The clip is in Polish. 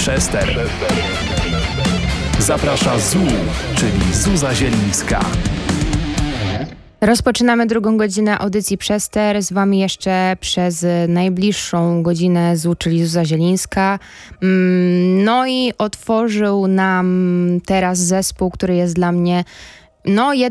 Przester. Zaprasza ZU, czyli Zuza Zielińska. Rozpoczynamy drugą godzinę audycji Przester. Z wami jeszcze przez najbliższą godzinę ZU, czyli Zuza Zielińska. No i otworzył nam teraz zespół, który jest dla mnie